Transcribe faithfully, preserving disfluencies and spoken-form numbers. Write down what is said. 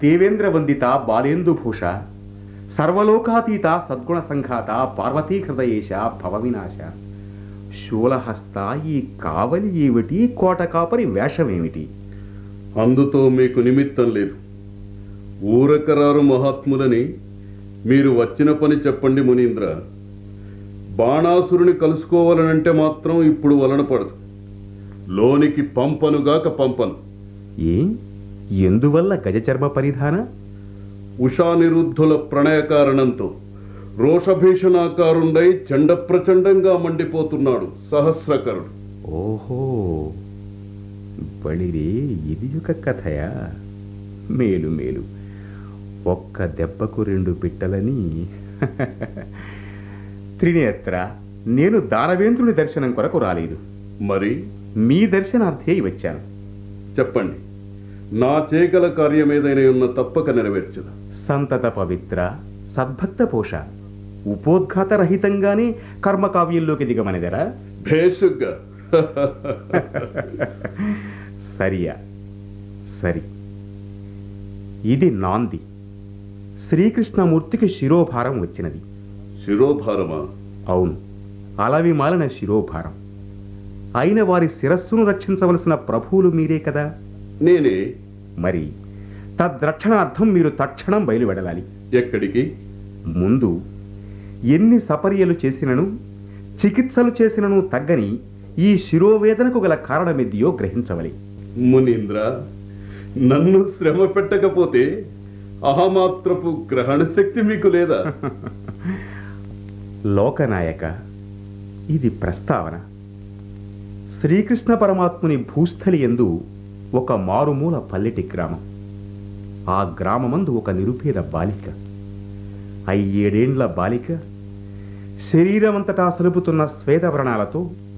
దేవేంద్ర వందిత బాలేందుభూష సర్వలోకాతీత సద్గుణ సంఘాత పార్వతీ హృదయేశ భవవినాశ శూలహస్త ఈ కావలి ఏమిటి, కోట కాపరి వేషమేమిటి? అందుతో మీకు నిమిత్తం లేదు. ఊరకరారు మహాత్ములని మీరు వచ్చిన పని చెప్పండి మునీంద్ర. బాణాసురుని కలుసుకోవాలనంటే మాత్రం ఇప్పుడు వలన పడదు. లోనికి పంపనుగాక పంపను. ఏ ఎందువల్ల గజచర్మ పరిధాన? ఉషానిరుద్ధుల ప్రణయ కారణంతో రోషభీషణాకారుండై చండప్రచండంగా మండిపోతున్నాడు సహస్రకరుడు. ఓహో, బళిరే ఇది ఒక కథయా? మేలు మేలు, ఒక్క దెబ్బకు రెండు పిట్టలని. త్రినేత్ర, నేను దానవేంద్రుని దర్శనం కొరకు రాలేదు. మరి మీ దర్శనార్థే వచ్చాను. చెప్పండి, నా చేయగల కార్యమేదైనా ఉన్న తప్పక నెరవేర్చదు. సంతత పవిత్ర సద్భక్త పోష, ఉపోద్ఘాత రహితంగానే కర్మకావ్యంలోకి దిగమనిదరా? భేషుగ్గా. సరియా సరి. ఇది నాంది. శ్రీకృష్ణమూర్తికి శిరోభారం వచ్చినది. శిరోభారమా? అవును, అలవి మాలిన శిరోభారం. అయిన వారి శిరస్సును రక్షించవలసిన ప్రభువులు మీరే కదా. నేనే. మరి తద్రక్షణార్థం మీరు తక్షణం బయలువెడలాలి. ఎక్కడికి? ముందు ఎన్ని సపర్యలు చేసినను చికిత్సలు చేసినను తగ్గని ఈ శిరోవేదనకు గల కారణమిదియో గ్రహించవలి. మునీంద్ర, నన్ను శ్రమ పెట్టకపోతే అహమాత్రపు గ్రహణ శక్తి మీకు లేదా? లోకనాయక, ఇది ప్రస్తావన. శ్రీకృష్ణ పరమాత్ముని భూస్థలి యందు ఒక మారుమూల పల్లెటి గ్రామం. ఆ గ్రామమందు ఒక నిరుపేద బాలిక, అయ్యేడేండ్ల బాలిక, శరీరమంతటా సలుపుతున్న శ్వేతవ్రణాలతో